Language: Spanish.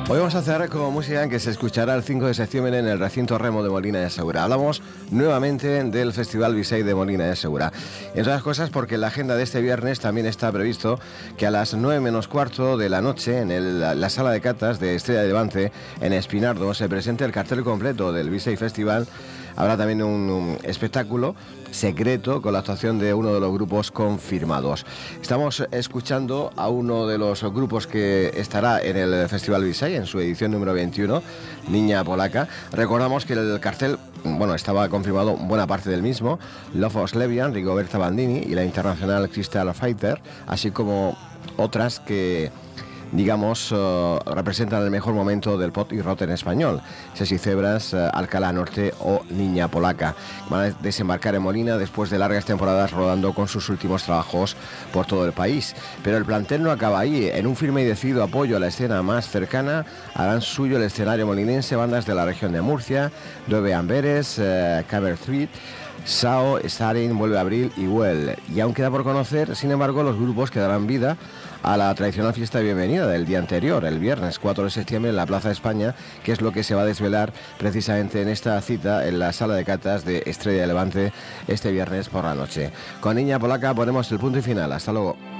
Hoy vamos a cerrar con música que se escuchará el 5 de septiembre en el recinto Remo de Molina de Segura. Hablamos nuevamente del Festival Bisei de Molina de Segura. Entre otras cosas porque en la agenda de este viernes también está previsto que a las 9 menos cuarto de la noche en la sala de catas de Estrella de Levante en Espinardo se presente el cartel completo del Bisei Festival. Habrá también un espectáculo secreto con la actuación de uno de los grupos confirmados. Estamos escuchando a uno de los grupos que estará en el Festival Bisei en su edición número 21, Niña Polaca. Recordamos que el cartel, estaba confirmado buena parte del mismo: Lofos Levian, Rigoberta Bandini y la internacional Crystal Fighter, así como otras que representan el mejor momento del pop y rock en español: Sesi Cebras, Alcalá Norte o Niña Polaca. Van a desembarcar en Molina después de largas temporadas rodando con sus últimos trabajos por todo el país. Pero el plantel no acaba ahí. En un firme y decidido apoyo a la escena más cercana, harán suyo el escenario molinense bandas de la región de Murcia: Dove Amberes, Caber Street, Sao, Starin, Vuelve Abril y Well. Y aún queda por conocer, sin embargo, los grupos que darán vida a la tradicional fiesta de bienvenida del día anterior, el viernes 4 de septiembre en la Plaza de España, que es lo que se va a desvelar precisamente en esta cita en la sala de catas de Estrella de Levante este viernes por la noche. Con Niña Polaca ponemos el punto y final. Hasta luego.